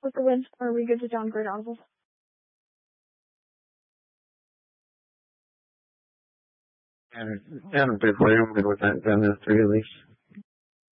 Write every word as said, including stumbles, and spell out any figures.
with the wins, are we good to downgrade Audible? And, and a bit way, I'm good with that, then the three at least.